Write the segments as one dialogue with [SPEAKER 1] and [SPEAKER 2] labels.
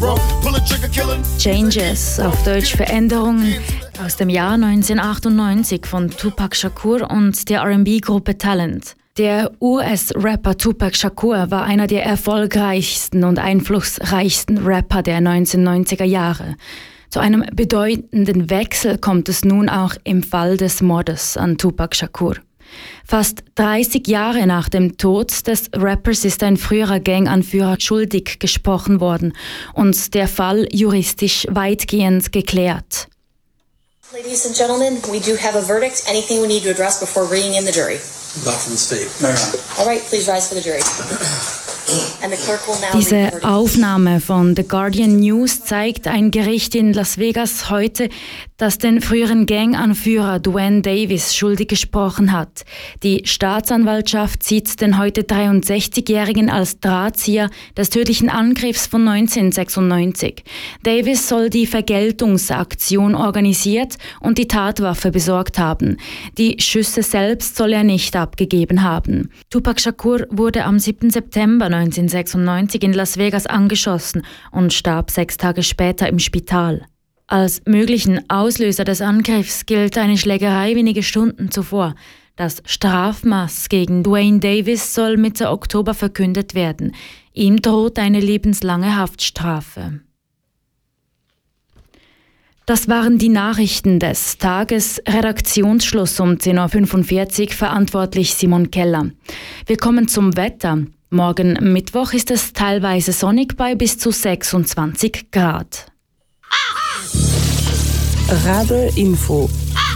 [SPEAKER 1] Changes, auf Deutsch Veränderungen, aus dem Jahr 1998 von Tupac Shakur und der R&B-Gruppe Talent. Der US-Rapper Tupac Shakur war einer der erfolgreichsten und einflussreichsten Rapper der 1990er Jahre. Zu einem bedeutenden Wechsel kommt es nun auch im Fall des Mordes an Tupac Shakur. Fast 30 Jahre nach dem Tod des Rappers ist ein früherer Ganganführer schuldig gesprochen worden und der Fall juristisch weitgehend geklärt.
[SPEAKER 2] Ladies and gentlemen, we do have a verdict. Anything we need to address before bringing in the jury?
[SPEAKER 3] Not from the state.
[SPEAKER 2] All right, please rise for the jury. And the clerk will now
[SPEAKER 1] Diese
[SPEAKER 2] read the verdict.
[SPEAKER 1] Aufnahme von The Guardian News zeigt ein Gericht in Las Vegas heute, das den früheren Ganganführer Duane Davis schuldig gesprochen hat. Die Staatsanwaltschaft sieht den heute 63-Jährigen als Drahtzieher des tödlichen Angriffs von 1996. Davis soll die Vergeltungsaktion organisiert und die Tatwaffe besorgt haben. Die Schüsse selbst soll er nicht abgegeben haben. Tupac Shakur wurde am 7. September 1996 in Las Vegas angeschossen und starb 6 Tage später im Spital. Als möglichen Auslöser des Angriffs gilt eine Schlägerei wenige Stunden zuvor. Das Strafmaß gegen Duane Davis soll Mitte Oktober verkündet werden. Ihm droht eine lebenslange Haftstrafe. Das waren die Nachrichten des Tages. Redaktionsschluss um 10.45 Uhr, verantwortlich Simon Keller. Wir kommen zum Wetter. Morgen Mittwoch ist es teilweise sonnig bei bis zu 26 Grad.
[SPEAKER 4] Radl Info.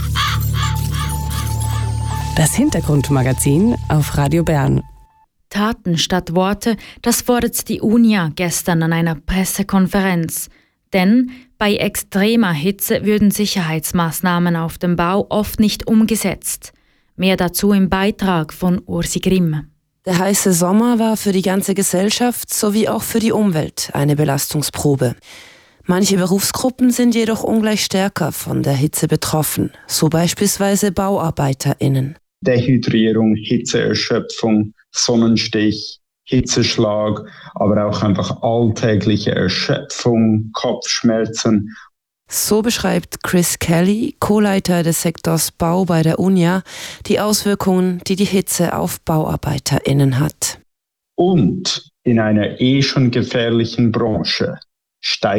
[SPEAKER 4] Das Hintergrundmagazin auf Radio Bern.
[SPEAKER 1] Taten statt Worte, das fordert die UNIA gestern an einer Pressekonferenz. Denn bei extremer Hitze würden Sicherheitsmaßnahmen auf dem Bau oft nicht umgesetzt. Mehr dazu im Beitrag von Ursi Grimm.
[SPEAKER 5] Der heiße Sommer war für die ganze Gesellschaft sowie auch für die Umwelt eine Belastungsprobe. Manche Berufsgruppen sind jedoch ungleich stärker von der Hitze betroffen, so beispielsweise BauarbeiterInnen.
[SPEAKER 6] Dehydrierung, Hitzeerschöpfung, Sonnenstich, Hitzeschlag, aber auch einfach alltägliche Erschöpfung, Kopfschmerzen.
[SPEAKER 5] So beschreibt Chris Kelly, Co-Leiter des Sektors Bau bei der UNIA, die Auswirkungen, die die Hitze auf BauarbeiterInnen hat.
[SPEAKER 6] Und in einer schon gefährlichen Branche steigt